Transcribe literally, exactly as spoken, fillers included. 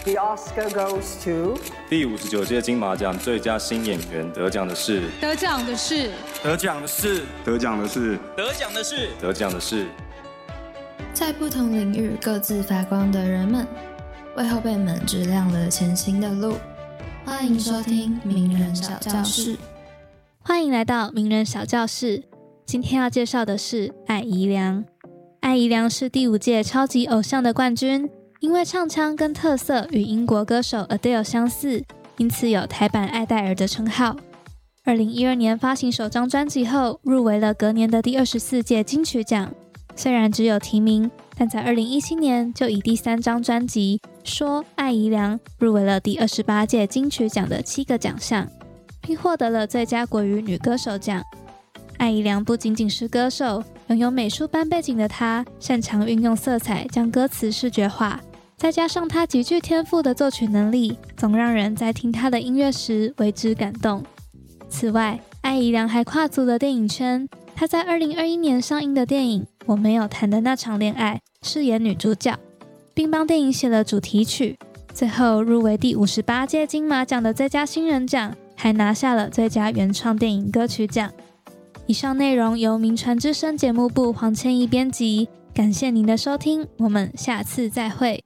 The Oscar goes to 第五十九届金马奖最佳新演员得奖的是得奖的是得奖的是得奖的是得奖的是得奖的是在不同领域各自发光的人们，为后辈们指亮了前行的路。欢迎收听名人小教室。 欢迎来到名人小教室。今天要介绍的是艾怡良。艾怡良是第五届超级偶像的冠军，因为唱腔跟特色与英国歌手 Adele 相似，因此有台版艾黛尔的称号。二零一二年发行首张专辑后，入围了隔年的第二十四届金曲奖。虽然只有提名，但在二零一七年就以第三张专辑《说艾怡良》入围了第二十八届金曲奖的七个奖项，并获得了最佳国语女歌手奖。艾怡良不仅仅是歌手，拥有美术班背景的她，擅长运用色彩将歌词视觉化，再加上她极具天赋的作曲能力，总让人在听她的音乐时为之感动。此外，艾怡良还跨足了电影圈，她在二零二一年上映的电影《我没有谈的那场恋爱》饰演女主角，并帮电影写了主题曲，最后入围第五十八届金马奖的最佳新人奖，还拿下了最佳原创电影歌曲奖。以上内容由名传之声节目部黄千怡编辑，感谢您的收听，我们下次再会。